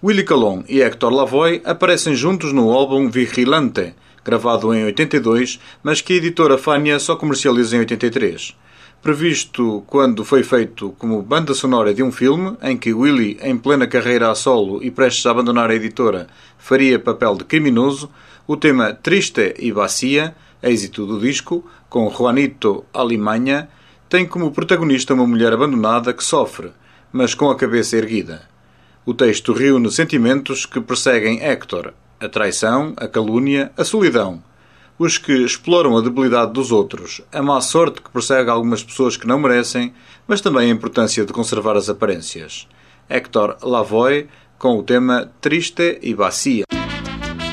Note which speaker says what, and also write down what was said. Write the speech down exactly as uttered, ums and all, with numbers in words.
Speaker 1: Willy Colón e Héctor Lavoe aparecem juntos no álbum Vigilante, gravado em oitenta e dois, mas que a editora Fania só comercializa em oitenta e três. Previsto quando foi feito como banda sonora de um filme, em que Willy, em plena carreira a solo e prestes a abandonar a editora, faria papel de criminoso, o tema Triste e Vacía, êxito do disco, com Juanito Alimaña, tem como protagonista uma mulher abandonada que sofre, mas com a cabeça erguida. O texto reúne sentimentos que perseguem Héctor: a traição, a calúnia, a solidão. Os que exploram a debilidade dos outros, a má sorte que persegue algumas pessoas que não merecem, mas também a importância de conservar as aparências. Héctor Lavoe, com o tema Triste e Vacía.